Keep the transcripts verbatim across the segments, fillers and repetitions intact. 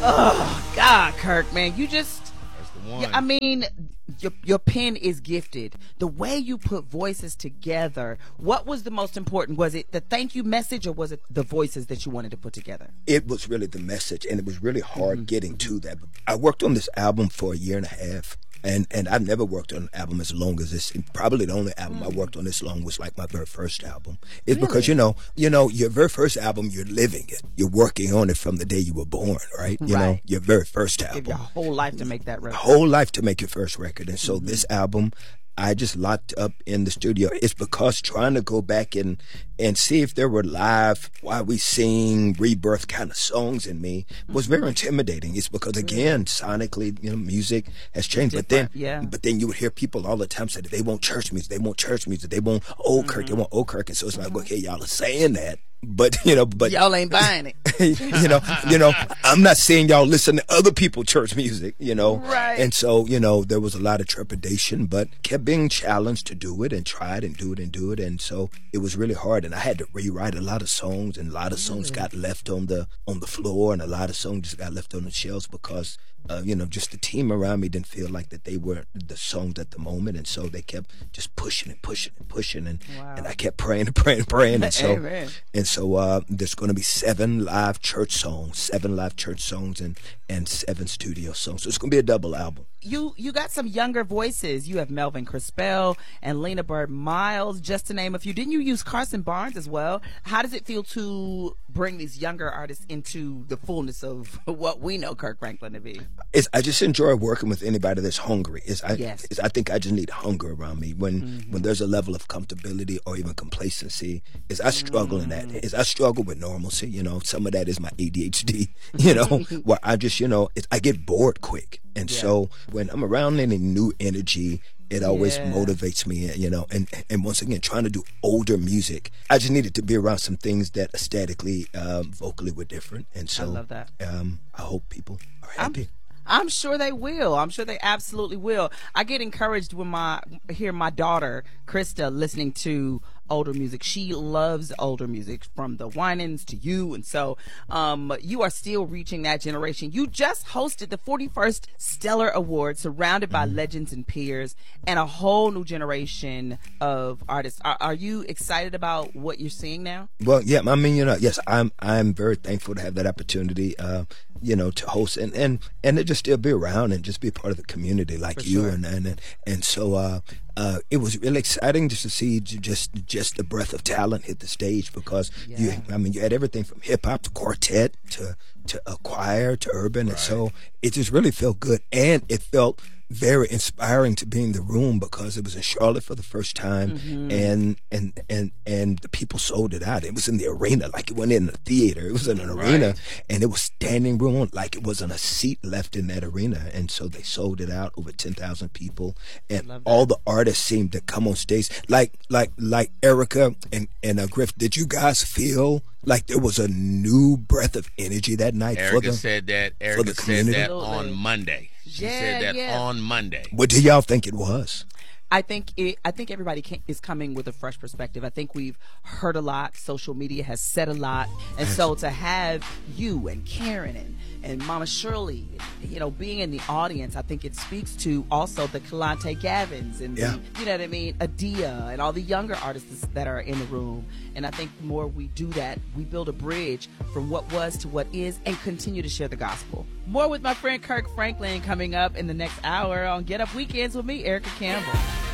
Oh, God, Kirk, man, you just... That's the one. Yeah, I mean, your, your pen is gifted. The way you put voices together, what was the most important? Was it the thank you message, or was it the voices that you wanted to put together? It was really the message, and it was really hard Mm-hmm. getting to that. I worked on this album for a year and a half. And and I've never worked on an album as long as this. And probably the only album mm. I worked on this long was like my very first album. It's really? because, you know, you know, your very first album, you're living it. You're working on it from the day you were born, right? You right. know, your very first album. Give your whole life to make that record. Whole life to make your first record. And so mm-hmm. this album, I just locked up in the studio. It's because trying to go back and and see if there were live Why We Sing, Rebirth kind of songs in me was very intimidating. It's because, again, sonically, you know, music has changed. But then, yeah. but then you would hear people all the time say that they want church music, they want church music, they want old Kirk, mm-hmm. they want old Kirk. And so it's like, okay, y'all are saying that. But, you know, but y'all ain't buying it. you know, you know, I'm not saying y'all listen to other people's church music, you know. Right. And so, you know, there was a lot of trepidation, but kept being challenged to do it and try it and do it and do it. And so it was really hard. And I had to rewrite a lot of songs, and a lot of songs really? got left on the on the floor, and a lot of songs just got left on the shelves because Uh, you know, just the team around me didn't feel like that they were the songs at the moment, and so they kept just pushing and pushing and pushing, and wow. and I kept praying and praying and praying, and so Amen. and so uh, there's going to be seven live church songs, seven live church songs, and and seven studio songs. So it's going to be a double album. You you got some younger voices. You have Melvin Crispell and Lena Bird Miles, just to name a few. Didn't you use Carson Barnes as well? How does it feel to bring these younger artists into the fullness of what we know Kirk Franklin to be? It's, I just enjoy working with anybody that's hungry. It's, I, yes. it's, I think I just need hunger around me. When mm-hmm. when there's a level of comfortability or even complacency, is I struggle mm-hmm. in that. Is I struggle with normalcy. You know, some of that is my A D H D. You know, where I just you know it's, I get bored quick, and yeah. so when I'm around any new energy, it always yeah. motivates me, you know, and and once again, trying to do older music, I just needed to be around some things that aesthetically, um, vocally were different, and so I love that. Um, I hope people are happy. I'm- I'm sure they will. I'm sure they absolutely will. I get encouraged when my hear my daughter Krista listening to older music. She loves older music, from the Winans to you, and so um, you are still reaching that generation. You just hosted the forty-first Stellar Awards, surrounded by mm-hmm. legends and peers, and a whole new generation of artists. Are, are you excited about what you're seeing now? Well, yeah. I mean, you know, yes, I'm. I'm very thankful to have that opportunity. Uh, you know, to host and and and to just still be around and just be a part of the community like For you sure. and and and so uh, uh, it was really exciting just to see just just the breadth of talent hit the stage, because yeah. you I mean you had everything from hip hop to quartet to to a choir to urban, right. and so it just really felt good, and it felt very inspiring to be in the room because it was in Charlotte for the first time, mm-hmm. and and and and the people sold it out. It was in the arena, like it wasn't in a theater. It was in an arena, right. and it was standing room, like it wasn't a seat left in that arena. And so they sold it out, over ten thousand people, and all the artists seemed to come on stage, like like like Erica and and uh, Griff. Did you guys feel like there was a new breath of energy that night? Erica for the, said that. for the Erica said community? that on Monday. She yeah, said that yeah. on Monday. What do y'all think it was? I think it, I think everybody can, is coming with a fresh perspective. I think we've heard a lot. Social media has said a lot, and so to have you and Karen and, and Mama Shirley, you know, being in the audience, I think it speaks to also the Kalante Gavins and yeah. the, you know what I mean, Adia and all the younger artists that are in the room. And I think the more we do that, we build a bridge from what was to what is, and continue to share the gospel. More with my friend Kirk Franklin coming up in the next hour on Get Up Weekends with me, Erica Campbell.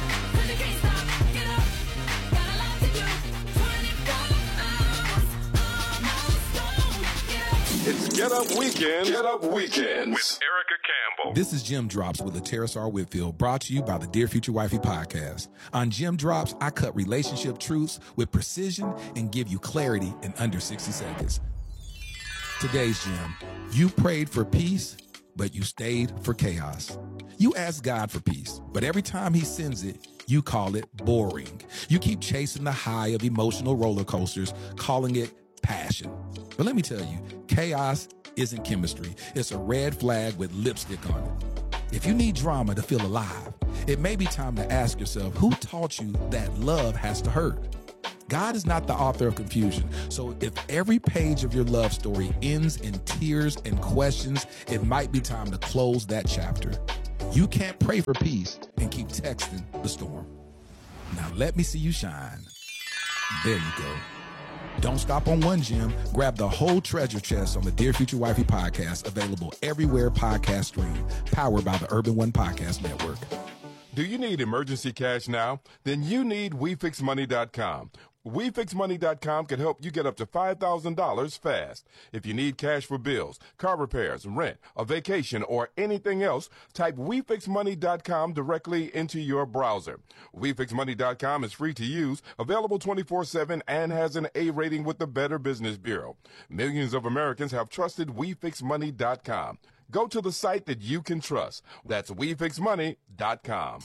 It's Get Up Weekend. Get Up Weekends with Erica Campbell. This is Jim Drops with Lateris R. Whitfield, brought to you by the Dear Future Wifey podcast. On Jim Drops, I cut relationship truths with precision and give you clarity in under sixty seconds. Today's Jim: you prayed for peace, but you stayed for chaos. You asked God for peace, but every time he sends it, you call it boring. You keep chasing the high of emotional roller coasters, calling it passion. But let me tell you, chaos isn't chemistry. It's a red flag with lipstick on it. If you need drama to feel alive, it may be time to ask yourself, who taught you that love has to hurt? God is not the author of confusion. So if every page of your love story ends in tears and questions, it might be time to close that chapter. You can't pray for peace and keep texting the storm. Now let me see you shine. There you go. Don't stop on one gem. Grab the whole treasure chest on the Dear Future Wifey podcast, available everywhere podcasts stream, powered by the Urban One Podcast Network. Do you need emergency cash now? Then you need we fix money dot com. we fix money dot com can help you get up to five thousand dollars fast. If you need cash for bills, car repairs, rent, a vacation, or anything else, type we fix money dot com directly into your browser. we fix money dot com is free to use, available twenty-four seven, and has an A rating with the Better Business Bureau. Millions of Americans have trusted we fix money dot com. Go to the site that you can trust. That's we fix money dot com.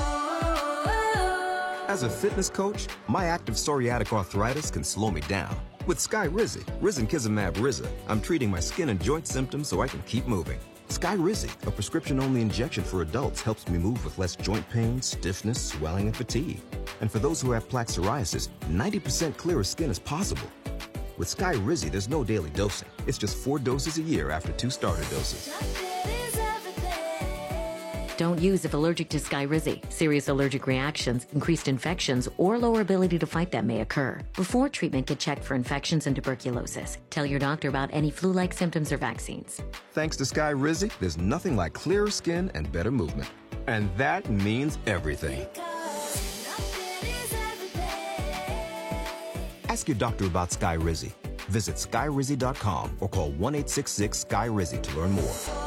As a fitness coach, my active psoriatic arthritis can slow me down. With Skyrizi, Risankizumab Riza, I'm treating my skin and joint symptoms so I can keep moving. Skyrizi, a prescription-only injection for adults, helps me move with less joint pain, stiffness, swelling, and fatigue. And for those who have plaque psoriasis, ninety percent clearer skin is possible. With Skyrizi, there's no daily dosing. It's just four doses a year after two starter doses. Don't use if allergic to Skyrizi. Serious allergic reactions, increased infections, or lower ability to fight them may occur. Before treatment, get checked for infections and tuberculosis. Tell your doctor about any flu-like symptoms or vaccines. Thanks to Skyrizi, there's nothing like clearer skin and better movement. And that means everything. Ask your doctor about Skyrizi. Visit Skyrizi dot com or call one eight six six Skyrizi to learn more.